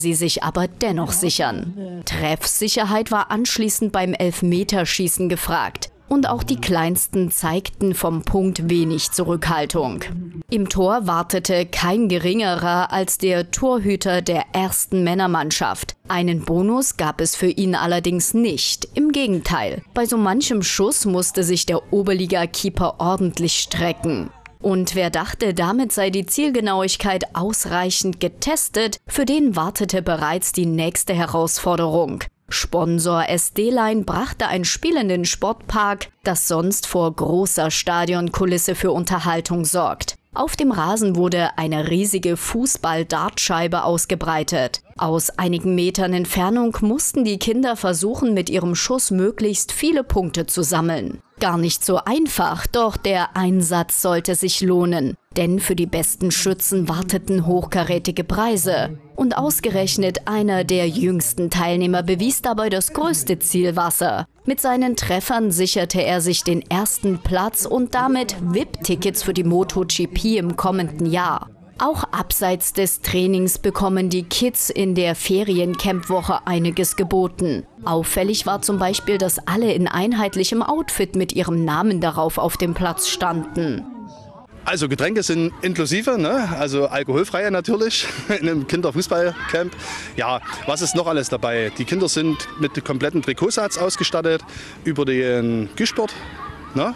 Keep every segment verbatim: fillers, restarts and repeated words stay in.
sie sich aber dennoch sichern. Treffsicherheit war anschließend beim Elfmeterschießen gefragt. Und auch die Kleinsten zeigten vom Punkt wenig Zurückhaltung. Im Tor wartete kein geringerer als der Torhüter der ersten Männermannschaft. Einen Bonus gab es für ihn allerdings nicht. Im Gegenteil, bei so manchem Schuss musste sich der Oberliga-Keeper ordentlich strecken. Und wer dachte, damit sei die Zielgenauigkeit ausreichend getestet, für den wartete bereits die nächste Herausforderung. Sponsor S D-Line brachte ein Spiel in den Sportpark, das sonst vor großer Stadionkulisse für Unterhaltung sorgt. Auf dem Rasen wurde eine riesige Fußball-Dartscheibe ausgebreitet. Aus einigen Metern Entfernung mussten die Kinder versuchen, mit ihrem Schuss möglichst viele Punkte zu sammeln. Gar nicht so einfach, doch der Einsatz sollte sich lohnen. Denn für die besten Schützen warteten hochkarätige Preise. Und ausgerechnet einer der jüngsten Teilnehmer bewies dabei das größte Zielwasser. Mit seinen Treffern sicherte er sich den ersten Platz und damit V I P-Tickets für die MotoGP im kommenden Jahr. Auch abseits des Trainings bekommen die Kids in der Feriencamp-Woche einiges geboten. Auffällig war zum Beispiel, dass alle in einheitlichem Outfit mit ihrem Namen darauf auf dem Platz standen. Also Getränke sind inklusive, ne? Also alkoholfreie natürlich in einem Kinderfußballcamp. Ja, was ist noch alles dabei? Die Kinder sind mit dem kompletten Trikotsatz ausgestattet über den Gießsport, ne?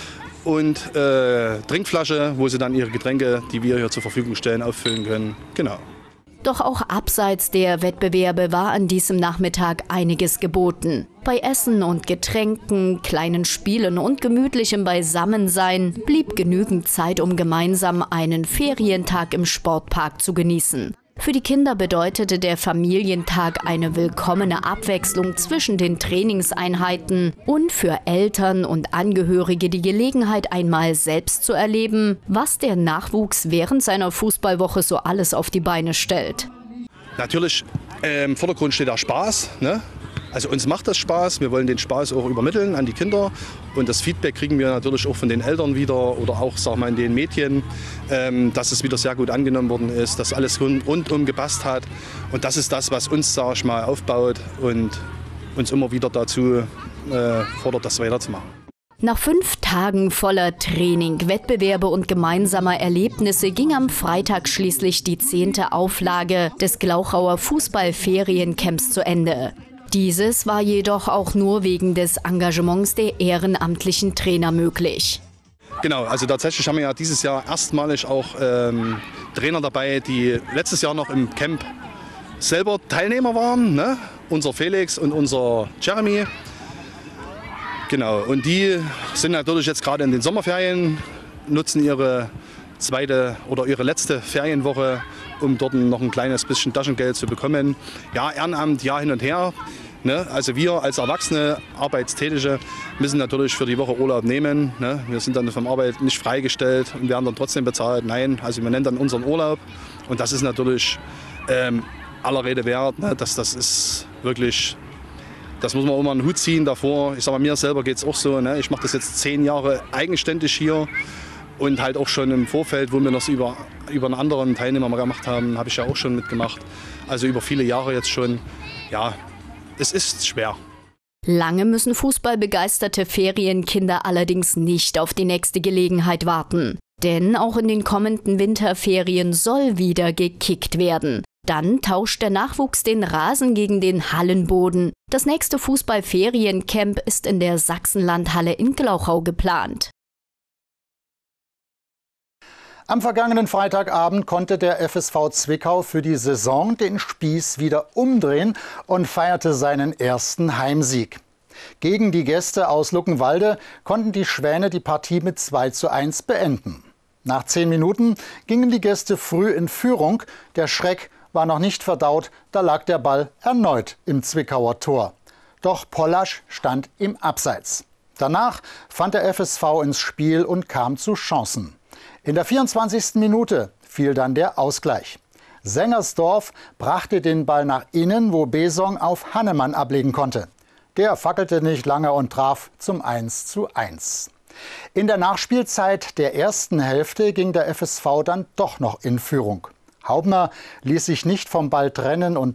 Und äh, Trinkflasche, wo sie dann ihre Getränke, die wir hier zur Verfügung stellen, auffüllen können. Genau. Doch auch abseits der Wettbewerbe war an diesem Nachmittag einiges geboten. Bei Essen und Getränken, kleinen Spielen und gemütlichem Beisammensein blieb genügend Zeit, um gemeinsam einen Ferientag im Sportpark zu genießen. Für die Kinder bedeutete der Familientag eine willkommene Abwechslung zwischen den Trainingseinheiten und für Eltern und Angehörige die Gelegenheit, einmal selbst zu erleben, was der Nachwuchs während seiner Fußballwoche so alles auf die Beine stellt. Natürlich äh, im Vordergrund steht der Spaß, ne? Also uns macht das Spaß, wir wollen den Spaß auch übermitteln an die Kinder und das Feedback kriegen wir natürlich auch von den Eltern wieder oder auch sag mal, in den Medien, ähm, dass es wieder sehr gut angenommen worden ist, dass alles rund, rundum gepasst hat und das ist das, was uns sag ich mal, aufbaut und uns immer wieder dazu äh, fordert, das weiterzumachen. Nach fünf Tagen voller Training, Wettbewerbe und gemeinsamer Erlebnisse ging am Freitag schließlich die zehnte Auflage des Glauchauer Fußballferiencamps zu Ende. Dieses war jedoch auch nur wegen des Engagements der ehrenamtlichen Trainer möglich. Genau, also tatsächlich haben wir ja dieses Jahr erstmalig auch ähm, Trainer dabei, die letztes Jahr noch im Camp selber Teilnehmer waren, ne? Unser Felix und unser Jeremy. Genau, und die sind natürlich jetzt gerade in den Sommerferien, nutzen ihre zweite oder ihre letzte Ferienwoche, um dort noch ein kleines bisschen Taschengeld zu bekommen. Ja, Ehrenamt, ja hin und her. Ne? Also wir als Erwachsene, Arbeitstätige müssen natürlich für die Woche Urlaub nehmen. Ne? Wir sind dann vom Arbeit nicht freigestellt und werden dann trotzdem bezahlt. Nein, also wir nennen dann unseren Urlaub. Und das ist natürlich ähm, aller Rede wert. Ne? Das, das ist wirklich, das muss man auch mal einen Hut ziehen davor. Ich sage mal, mir selber geht es auch so. Ne? Ich mache das jetzt zehn Jahre eigenständig hier. Und halt auch schon im Vorfeld, wo wir das über, über einen anderen Teilnehmer mal gemacht haben, habe ich ja auch schon mitgemacht. Also über viele Jahre jetzt schon. Ja, es ist schwer. Lange müssen fußballbegeisterte Ferienkinder allerdings nicht auf die nächste Gelegenheit warten. Denn auch in den kommenden Winterferien soll wieder gekickt werden. Dann tauscht der Nachwuchs den Rasen gegen den Hallenboden. Das nächste Fußballferiencamp ist in der Sachsenlandhalle in Glauchau geplant. Am vergangenen Freitagabend konnte der F S V Zwickau für die Saison den Spieß wieder umdrehen und feierte seinen ersten Heimsieg. Gegen die Gäste aus Luckenwalde konnten die Schwäne die Partie mit zwei zu eins beenden. Nach zehn Minuten gingen die Gäste früh in Führung. Der Schreck war noch nicht verdaut, da lag der Ball erneut im Zwickauer Tor. Doch Pollasch stand im Abseits. Danach fand der F S V ins Spiel und kam zu Chancen. In der vierundzwanzigsten Minute fiel dann der Ausgleich. Sengersdorf brachte den Ball nach innen, wo Besong auf Hannemann ablegen konnte. Der fackelte nicht lange und traf zum eins zu eins. In der Nachspielzeit der ersten Hälfte ging der F S V dann doch noch in Führung. Haubner ließ sich nicht vom Ball trennen und